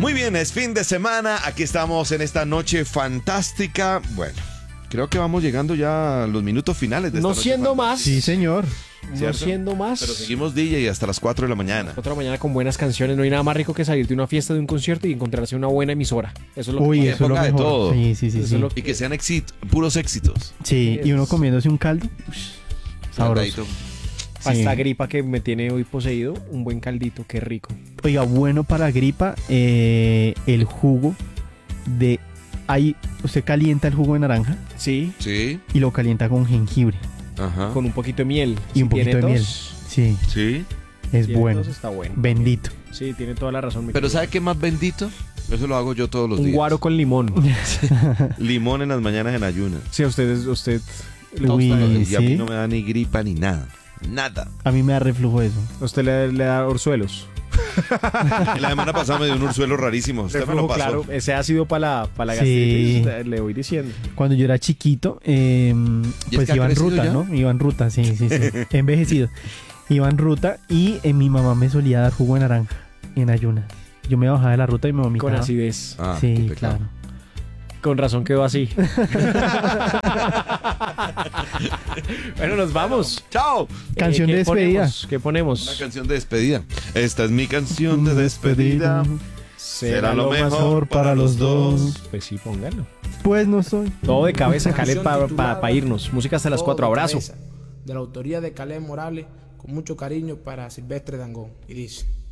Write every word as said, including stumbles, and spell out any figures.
Muy bien, es fin de semana. Aquí estamos en esta noche fantástica. Bueno, creo que vamos llegando ya a los minutos finales de esta No noche siendo fantástica. más. Sí, señor. No ¿Cierto? siendo más. Pero seguimos D J hasta las cuatro de la mañana. Otra mañana con buenas canciones. No hay nada más rico que salir de una fiesta, de un concierto y encontrarse una buena emisora. Eso es lo Uy, que que eso es lo ponga de mejor. todo. Sí, sí, sí. Eso sí. es lo Y que sean éxito, puros éxitos. Sí, y uno comiéndose un caldo. Sabroso. Guardadito. Para Sí. esta gripa que me tiene hoy poseído, un buen caldito, qué rico. Oiga, bueno para gripa, eh, el jugo de... Ahí, usted calienta el jugo de naranja Sí, Sí, y lo calienta con jengibre ajá. con un poquito de miel. y Si un poquito tiene de miel. tos, Sí, Sí. es tiene bueno. tos, está bueno. Bendito. Sí, tiene toda la razón. mi Pero querido. ¿sabe qué más bendito? Eso lo hago yo todos los Un días. guaro con limón. Limón en las mañanas en ayunas. Sí, a ustedes, usted... le Uy, gusta- Y a mí sí. no me da ni gripa ni nada. Nada. A mí me da reflujo eso. a usted le, le da orzuelos. Y la semana pasada me dio un ursuelo rarísimo. Usted me lo Reflujo, pasó. claro. Ese ácido para la, para la Sí. gastritis, le voy diciendo. Cuando yo era chiquito, eh, es pues que ha iba en crecido ruta, ya? ¿no? Iba en ruta, sí, sí, sí. Envejecido. Iba en ruta y eh, mi mamá me solía dar jugo de naranja en ayunas. Yo me bajaba de la ruta y me vomitaba. Con acidez. Ah, qué Sí, pecado. claro. Con razón quedó así. Bueno, nos vamos. ¡Chao! Canción Eh, de ¿qué despedida. ponemos? ¿Qué ponemos? Una canción de despedida. Esta es mi canción de despedida. Será lo mejor para los dos. Pues sí, póngalo. Pues no soy. Todo de cabeza, Caleb, para Canción titulada irnos. Música hasta las Todo cuatro. de Abrazo. cabeza, de la autoría de Caleb Morales, con mucho cariño para Silvestre Dangond. Y dice...